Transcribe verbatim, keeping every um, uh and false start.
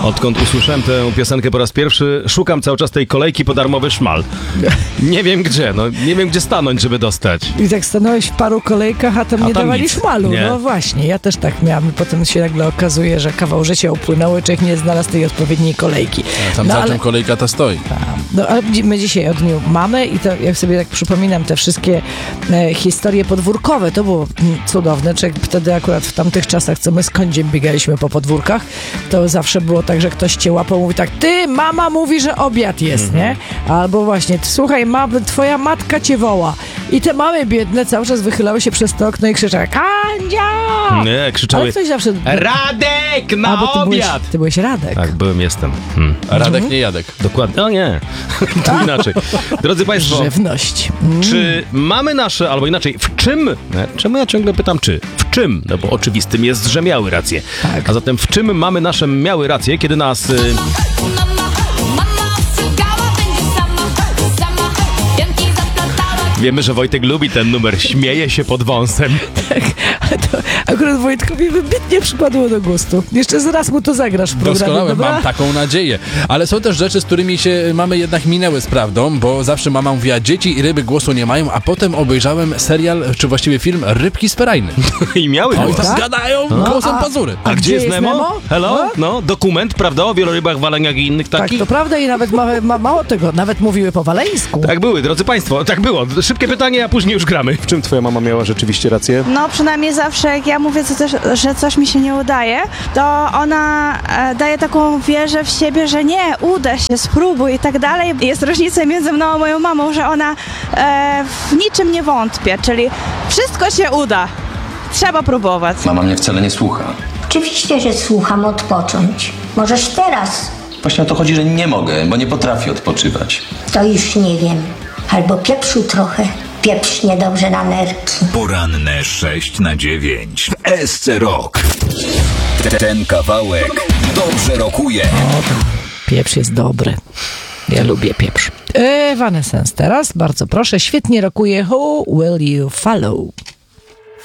Odkąd usłyszałem tę piosenkę po raz pierwszy, szukam cały czas tej kolejki po darmowy szmal. Nie wiem gdzie, no nie wiem gdzie stanąć, żeby dostać. I tak stanąłeś w paru kolejkach, a tam A nie tam dawali nic. szmalu. Nie. No właśnie, ja też tak miałam. I potem się nagle okazuje, że kawał życia upłynął i człowiek nie znalazł tej odpowiedniej kolejki. A tam no, za ale, czym kolejka ta stoi. no, ale my dzisiaj o dniu mamy i to jak sobie tak przypominam te wszystkie e, historie podwórkowe, to było mm, cudowne. Człowiek wtedy akurat w tamtych czasach, co my z kądziem biegaliśmy po podwórkach, to zawsze było tak, że ktoś cię łapał, mówi tak, ty, mama mówi, że obiad jest, mm-hmm. nie? Albo właśnie, słuchaj, ma, twoja matka cię woła. I te mamy biedne cały czas wychylały się przez to okno i krzyczały, Kandzia! Nie, krzyczały, Ale ktoś zawsze... Radek na Albo ty byłeś, obiad! ty byłeś Radek. Tak, byłem, jestem. Hmm. A Radek nie Jadek. Dokładnie. O nie, to inaczej. Drodzy Państwo, Żywność. Mm. czy mamy nasze, albo inaczej, w czym? Nie, czemu ja ciągle pytam czy? W czym? No bo oczywistym jest, że miały rację. Tak. A zatem w czym mamy nasze miały rację, kiedy nas... Y... Wiemy, że Wojtek lubi ten numer, śmieje się pod wąsem. Tak, ale to akurat Wojtkowi wybitnie przypadło do gustu. Jeszcze zaraz mu to zagrasz w programie, Doskonale, dobra? mam taką nadzieję. Ale są też rzeczy, z którymi się mamy jednak minęły z prawdą, bo zawsze mama mówiła, dzieci i ryby głosu nie mają, a potem obejrzałem serial, czy właściwie film Rybki z Perajny. I miały Oj, głos. tam tak? gadają No, głosem a- pazury. A, gdzie jest Nemo? Nemo? Hello? No? No, dokument, prawda, o wielorybach, waleniach i innych Tak, takich? to prawda i nawet ma, ma, mało tego, nawet mówiły po waleńsku. Tak były, drodzy Państwo, tak było. Szybkie pytanie, a później już gramy. W czym twoja mama miała rzeczywiście rację? No przynajmniej zawsze jak ja mówię, co coś, że coś mi się nie udaje, to ona e, daje taką wierę w siebie, że nie, uda się, spróbuj i tak dalej. Jest różnica między mną a moją mamą, że ona e, w niczym nie wątpie, czyli wszystko się uda. Trzeba próbować. Mama mnie wcale nie słucha. Oczywiście, że słucham, odpocząć. Możesz teraz. Właśnie o to chodzi, że nie mogę, bo nie potrafię odpoczywać. To już nie wiem. Albo pieprzu trochę. Pieprz niedobrze na nerki. Poranne sześć na dziewięć w S C Rock. Ten kawałek dobrze rokuje. Pieprz jest dobry. Ja lubię pieprz. Evanescence teraz, bardzo proszę, świetnie rokuje Who Will You Follow?